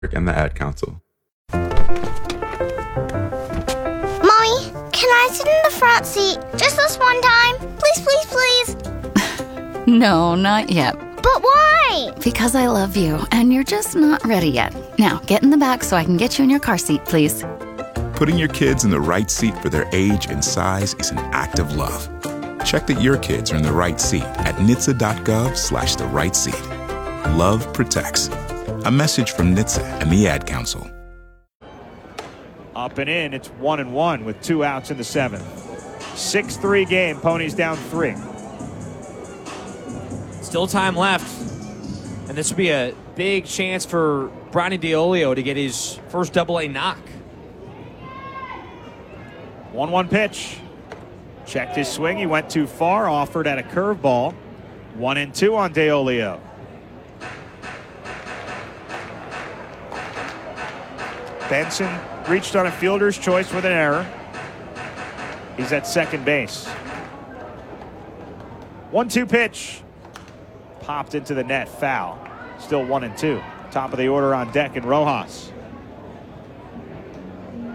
and the Ad Council. Mommy, can I sit in the front seat just this one time? Please, please, please. No, not yet. But why? Because I love you, and you're just not ready yet. Now, get in the back so I can get you in your car seat, please. Putting your kids in the right seat for their age and size is an act of love. Check that your kids are in the right seat at NHTSA.gov/the right seat. Love protects. A message from NHTSA and the Ad Council. Up and in, it's 1-1 with 2 outs in the 7th. 6-3 game, Ponies down 3. Still time left. And this would be a big chance for Bronny Deolio to get his first Double-A knock. 1-1 pitch. Checked his swing. He went too far. Offered at a curveball. 1-2 on Deolio. Benson reached on a fielder's choice with an error. He's at second base. 1-2 pitch. Popped into the net. Foul. Still 1-2. Top of the order on deck in Rojas.